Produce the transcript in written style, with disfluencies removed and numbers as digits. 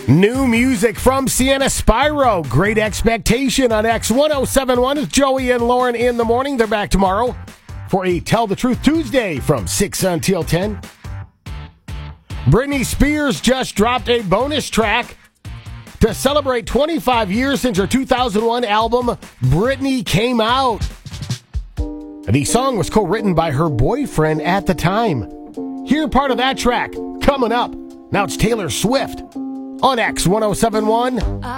New music from Sienna Spyro. Great Expectation on X1071 with Joey and Lauren in the morning. They're back tomorrow for a Tell the Truth Tuesday from 6 until 10. Britney Spears just dropped a bonus track to celebrate 25 years since her 2001 album, Britney Came Out. The song was co-written by her boyfriend at the time. Hear part of that track coming up. Now it's Taylor Swift on X1071.